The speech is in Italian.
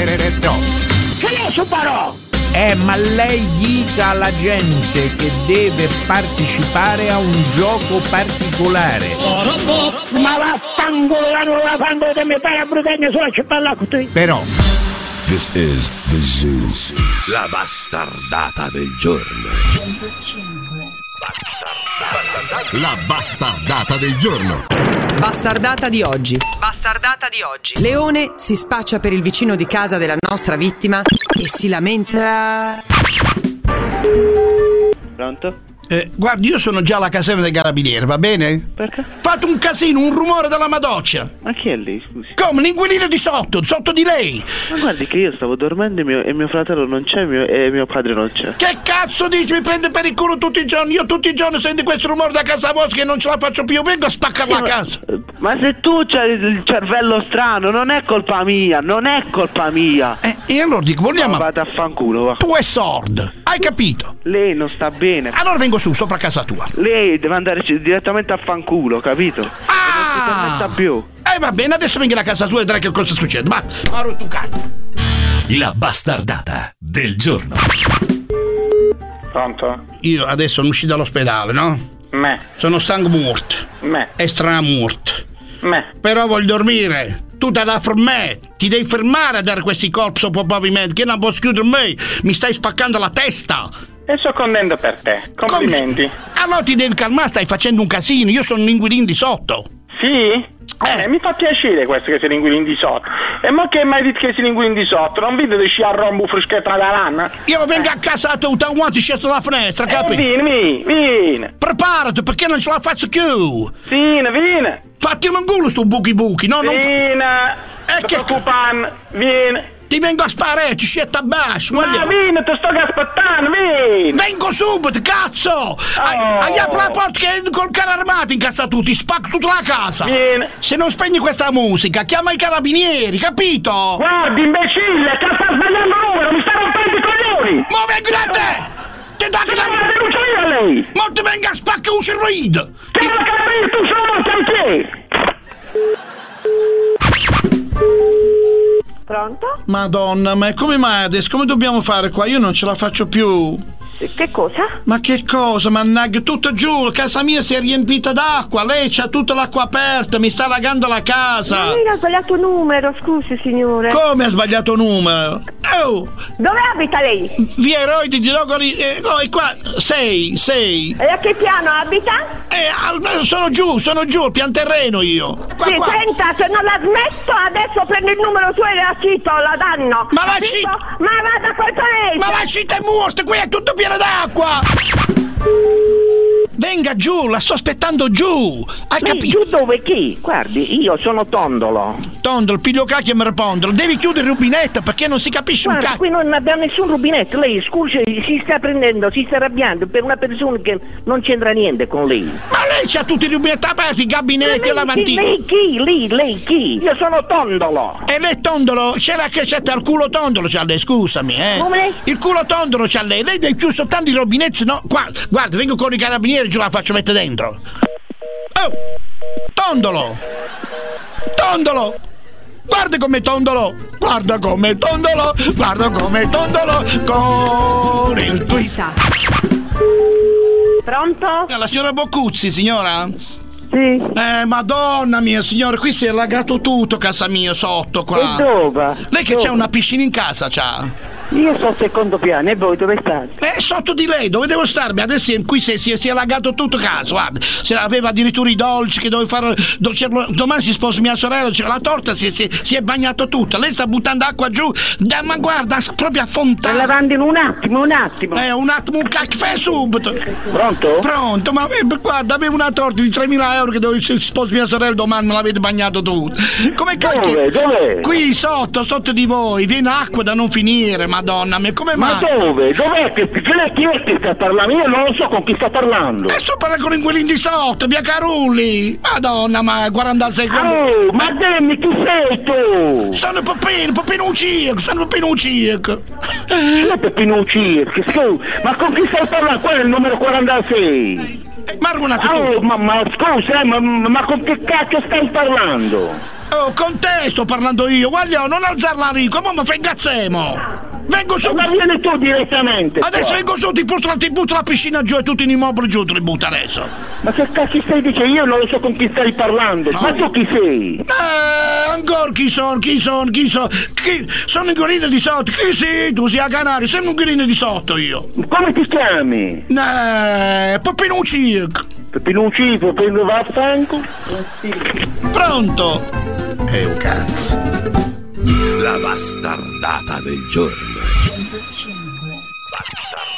Che ne so parò? Ma lei dica alla gente che deve partecipare a un gioco particolare. Ma vaffanculo, non la fanno di me fare a Brutegna sulla cippella con te. Però This is the Zoo. La bastardata del giorno. La bastardata del giorno. Bastardata di oggi. Leone si spaccia per il vicino di casa della nostra vittima e si lamenta. Pronto? Guardi, io sono già alla caserma dei carabinieri, va bene? Perché? Fate un casino, un rumore della madoccia. Ma chi è lei, scusi? Come? L'inquilino di sotto di lei. Ma guardi che io stavo dormendo e mio fratello non c'è e mio padre non c'è. Che cazzo dici? Mi prende per il culo tutti i giorni. Io tutti i giorni sento questo rumore da casa vostra che non ce la faccio più. Vengo a spaccare la casa. Ma se tu c'hai il cervello strano, non è colpa mia. E allora dico, vogliamo... Ma vada a fanculo, va. Tu è sordo, hai capito? Lei non sta bene. Allora vengo su, sopra casa tua. Lei deve andare direttamente a fanculo, capito? Non si permetta più. Va bene, adesso vengo a casa tua e vedrai che cosa succede. Ma tu cazzo. La bastardata del giorno. Pronto? Io adesso sono uscito dall'ospedale, no? Sono stanco morto. E stramorto. Però voglio dormire. Tu te la fermare. Ti devi fermare a dare questi corpi probabilmente. Che non posso chiudere me. Mi stai spaccando la testa. E sto contento per te. Complimenti. Allora ti devi calmare, stai facendo un casino. Io sono un inquilino di sotto. Sì? Mi fa piacere questo che sei l'inquilino di sotto. E mo che mai detto che sei l'inquilino di sotto? Non vedi che scia a rombo freschetta da lana? Io vengo a casa tua, quanto sceso dalla finestra, capi? Vieni. Preparati perché non ce la faccio più. Vieni. Fatti un culo sto buchi, no? Vieni. Che preoccupare, vieni. Ti vengo a sparare, ti scetta a basso. Ma vieni, ti sto aspettando, vieni. Vengo subito, cazzo. Hai apri la porta che col carro armato in casa tu, ti spacco tutta la casa. Vieni. Se non spegni questa musica, chiama i carabinieri, capito? Guardi, imbecille, che sta sbagliando il numero, mi sta rompendo i coglioni. Mo vengo da te. Ti dà che la denuncia io a lei. Mo ti venga a spaccare un cervello. Che non capire, tu sono cantiere. Pronto? Madonna, ma come mai adesso? Come dobbiamo fare qua? Io non ce la faccio più. Che cosa? Ma che cosa? Mannaggia, tutto giù, casa mia si è riempita d'acqua, lei c'ha tutta l'acqua aperta, mi sta allagando la casa. Ma lei ha sbagliato numero, scusi signore. Come ha sbagliato numero? Oh! Dove abita lei? Via Eroi di Logori, qua, 6. E a che piano abita? Sono giù, al pian terreno io. Qua. Senta, se non la smetto adesso prendo il numero suo e la cito, la danno. Ma la cito? Ma vada a quel paese. Ma la cita è morta, qui è tutto pieno d'acqua. Venga giù, la sto aspettando giù. Hai capito? Giù dove chi? Guardi, io sono Tondolo. Tondolo, piglio cacchio e mi rispondo. Devi chiudere il rubinetto perché non si capisce un cacchio. Qui non abbiamo nessun rubinetto. Lei, scusi, si sta arrabbiando per una persona che non c'entra niente con lei. Ma lei c'ha tutti i rubinetti aperti, i gabinetti e lavandini. Lei chi? Io sono Tondolo. E lei Tondolo? C'è la cacetta al culo Tondolo c'ha lei, scusami, Come? Il culo Tondolo c'ha lei. Lei deve chiudere soltanto i rubinetti, no? Guarda, vengo con i carabinieri. Ce la faccio mettere dentro. Oh! Tondolo! Guarda come Tondolo con il twist. Pronto? La signora Boccuzzi, signora? Sì. Madonna mia, signora, qui si è allagato tutto casa mia sotto qua. E dove? Lei che c'ha una piscina in casa, c'ha? Io sto al secondo piano e voi dove state? Sotto di lei, dove devo starmi? Adesso qui si è allagato tutto casa, guarda. Se aveva addirittura i dolci che dovevo fare. Domani si sposa mia sorella, c'è la torta, si è bagnato tutto. Lei sta buttando acqua giù, ma guarda, proprio a fontana. Sta lavando in un attimo. Un attimo, un caffè subito. Pronto, ma guarda, avevo una torta di 3.000 euro che dovevo si sposa mia sorella, domani me l'avete bagnato tutto. Come cacchio? Dove? Qui sotto di voi, viene acqua da non finire. Madonna mia, come mai? Ma dove? Dov'è che chi è che sta parlando? Io non lo so con chi sta parlando. Sto parlando con l'inquilino di sotto, via Carulli. Madonna, ma 46 Oh, ma dimmi chi sei tu? Sono Peppino Ucirco. Sei Peppino Ucirco, scusa, ma con chi stai parlando? Quello è il numero 46. Ma scusa, ma con che cacchio stai parlando? Oh, con te sto parlando io, guarda, non alzarla Rico, ma mi fai ingazzemo! Vengo su! Ma vieni tu direttamente! Adesso qua. vengo su, ti butto la piscina giù e tutti i immobili giù, te li butto adesso! Ma che cazzo stai dicendo? Io non lo so con chi stai parlando! No. Ma tu chi sei? Ancora chi sono? Sono un gorilla di sotto! Chi sei? Tu sei a Canario, sei un gorilla di sotto io! Come ti chiami? Peppino Circo! Peppino Circo, prendo vaffanculo! Pronto? Un cazzo! La bastardata del giorno.